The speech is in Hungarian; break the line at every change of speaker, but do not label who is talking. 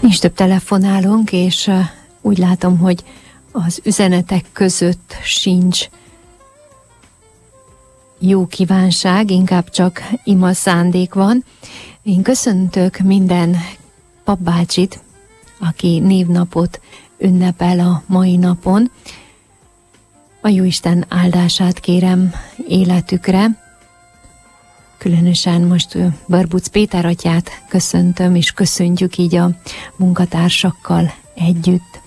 Nincs több telefonálunk, és úgy látom, hogy az üzenetek között sincs jó kívánság, inkább csak ima szándék van. Én köszöntök minden papbácsit, aki névnapot ünnepel a mai napon. A Jóisten áldását kérem életükre. Különösen most Barbuc Péter atyát köszöntöm, és köszöntjük így a munkatársakkal együtt.